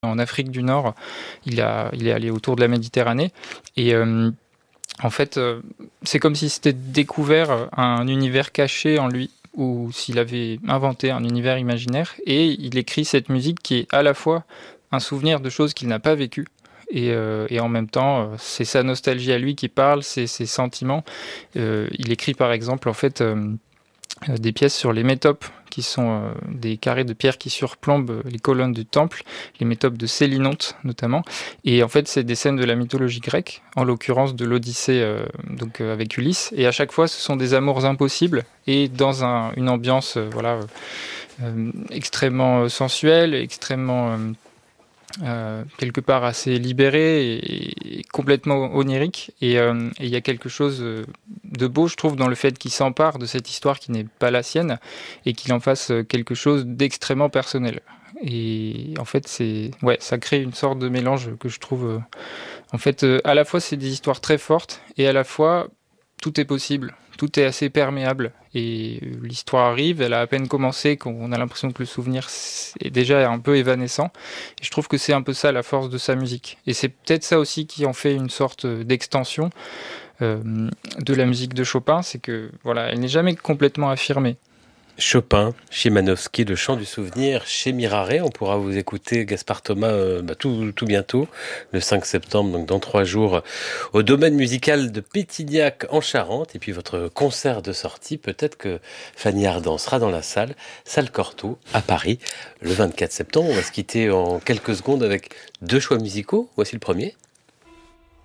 en Afrique du Nord. Il est allé autour de la Méditerranée et en fait, c'est comme si c'était découvert un univers caché en lui, ou s'il avait inventé un univers imaginaire, et il écrit cette musique qui est à la fois un souvenir de choses qu'il n'a pas vécues, et en même temps, c'est sa nostalgie à lui qui parle, c'est ses sentiments. Il écrit par exemple, en fait, des pièces sur les métopes, qui sont des carrés de pierre qui surplombent les colonnes du temple, les métopes de Sélinonte notamment. Et en fait, c'est des scènes de la mythologie grecque, en l'occurrence de l'Odyssée, avec Ulysse. Et à chaque fois, ce sont des amours impossibles, et dans une ambiance extrêmement sensuelle, extrêmement quelque part assez libéré et complètement onirique. Et il y a quelque chose de beau, je trouve, dans le fait qu'il s'empare de cette histoire qui n'est pas la sienne et qu'il en fasse quelque chose d'extrêmement personnel. Et en fait, ça crée une sorte de mélange que je trouve... à la fois, c'est des histoires très fortes et à la fois, tout est possible. Tout est assez perméable et l'histoire arrive, elle a à peine commencé, qu'on a l'impression que le souvenir est déjà un peu évanescent. Et je trouve que c'est un peu ça la force de sa musique. Et c'est peut-être ça aussi qui en fait une sorte d'extension de la musique de Chopin, c'est que voilà, elle n'est jamais complètement affirmée. Chopin, Chimanovski, le chant du souvenir chez Mirare. On pourra vous écouter, Gaspard Thomas, tout bientôt, le 5 septembre, donc dans 3 jours, au domaine musical de Pétignac en Charente. Et puis votre concert de sortie, peut-être que Fanny Ardant sera dans la salle Cortot, à Paris, le 24 septembre. On va se quitter en quelques secondes avec 2 choix musicaux. Voici le premier.